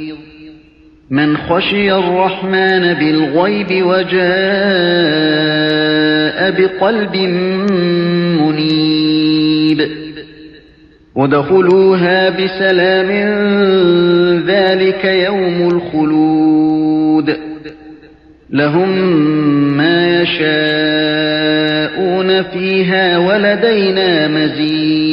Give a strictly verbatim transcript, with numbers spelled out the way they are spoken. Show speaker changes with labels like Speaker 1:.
Speaker 1: مَنْ خَشِيَ الرَّحْمَنَ بِالْغَيْبِ وَجَاءَ بِقَلْبٍ مُنِيبٍ ادْخُلُوهَا بِسَلَامٍ ذَلِكَ يَوْمُ الْخُلُودِ لَهُم مَّا يَشَاءُونَ فِيهَا وَلَدَيْنَا مَزِيدٌ